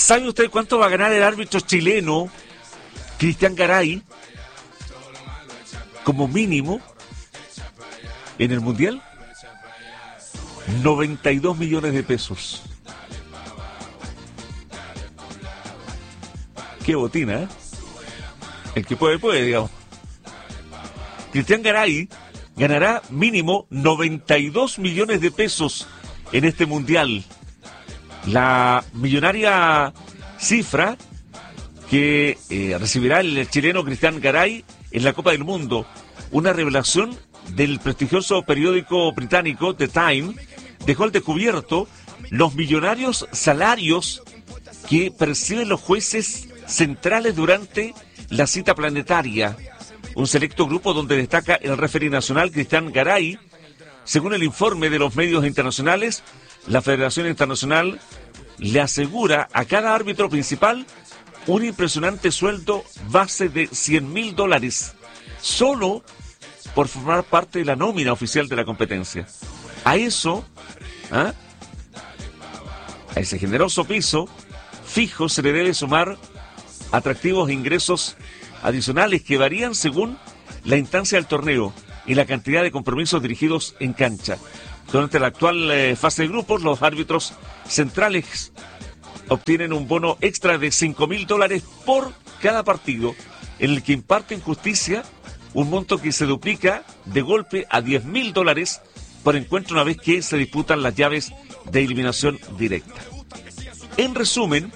¿Sabe usted cuánto va a ganar el árbitro chileno Cristian Garay como mínimo en el Mundial? 92 millones de pesos. Qué botina, ¿eh? El que puede, digamos. Cristian Garay ganará mínimo 92 millones de pesos en este Mundial. La millonaria cifra que recibirá el chileno Cristian Garay en la Copa del Mundo. Una revelación del prestigioso periódico británico The Time dejó al descubierto los millonarios salarios que perciben los jueces centrales durante la cita planetaria. Un selecto grupo donde destaca el referee nacional Cristian Garay. Según el informe de los medios internacionales, la Federación Internacional le asegura a cada árbitro principal un impresionante sueldo base de $100.000 solo por formar parte de la nómina oficial de la competencia. A eso, a ese generoso piso fijo se le debe sumar atractivos ingresos adicionales que varían según la instancia del torneo y la cantidad de compromisos dirigidos en cancha. Durante la actual fase de grupos, los árbitros centrales obtienen un bono extra de $5.000 por cada partido, en el que imparten justicia, un monto que se duplica de golpe a $10.000 por encuentro una vez que se disputan las llaves de eliminación directa. En resumen,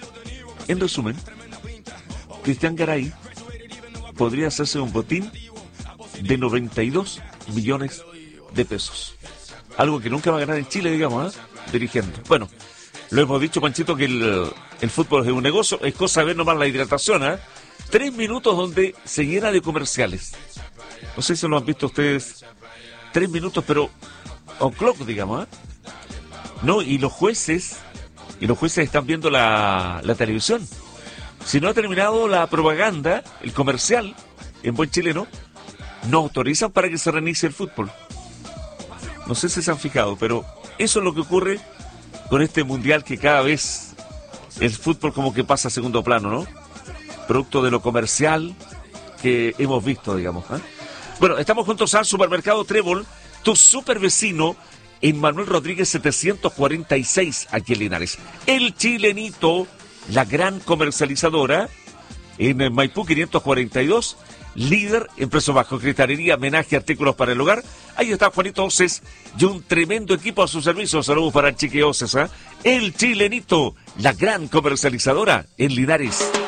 Cristian Garay podría hacerse un botín de 92 millones de pesos. Algo que nunca va a ganar en Chile, digamos, dirigiendo. Bueno, lo hemos dicho, Panchito, que el fútbol es un negocio, es cosa de ver nomás la hidratación, 3 minutos donde se llena de comerciales. No sé si lo han visto ustedes. 3 minutos, pero on clock, digamos, No, y los jueces están viendo la televisión. Si no ha terminado la propaganda, el comercial, en buen chileno, no autorizan para que se reinicie el fútbol. No sé si se han fijado, pero eso es lo que ocurre con este mundial, que cada vez el fútbol como que pasa a segundo plano, ¿no? Producto de lo comercial que hemos visto, digamos. Bueno, estamos juntos al Supermercado Trébol, tu super vecino, en Manuel Rodríguez 746, aquí en Linares. El Chilenito, la gran comercializadora, en Maipú 542, líder en precio bajo, cristalería, menaje, artículos para el hogar. Ahí está Juanito Oces y un tremendo equipo a su servicio. Saludos para el Chique Oces, El Chilenito, la gran comercializadora en Linares.